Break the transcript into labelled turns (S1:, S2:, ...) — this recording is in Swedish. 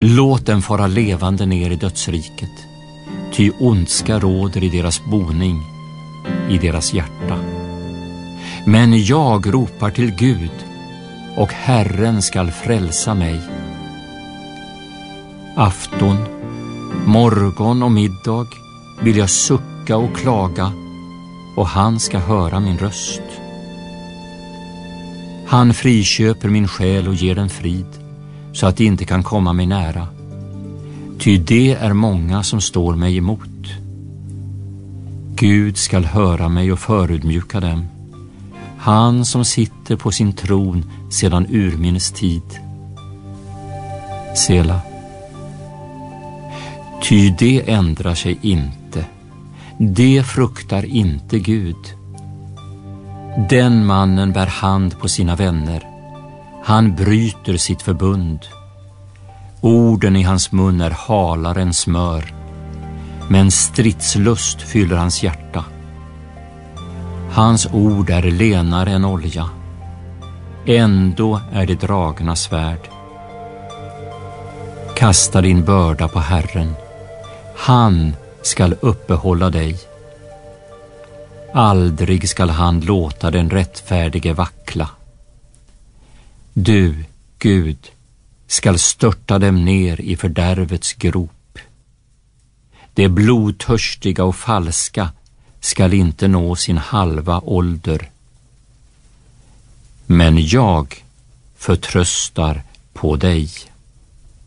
S1: Låt dem fara levande ner i dödsriket, ty ondska råder i deras boning, i deras hjärta. Men jag ropar till Gud, och Herren skall frälsa mig. Afton, morgon och middag vill jag sucka och klaga, och han ska höra min röst. Han friköper min själ och ger den frid, så att det inte kan komma mig nära. Ty det är många som står mig emot. Gud skall höra mig och förödmjuka dem, han som sitter på sin tron sedan urminnes tid. Sela. Ty det ändrar sig inte, det fruktar inte Gud. Den mannen bär hand på sina vänner, han bryter sitt förbund. Orden i hans mun är halare än smör, men stridslust fyller hans hjärta. Hans ord är lenare än olja, ändå är det dragna svärd. Kasta din börda på Herren, han skall uppehålla dig. Aldrig skall han låta den rättfärdige vackla. Du, Gud, skall störta dem ner i fördärvets grop. Det blodtörstiga och falska skall inte nå sin halva ålder. Men jag förtröstar på dig.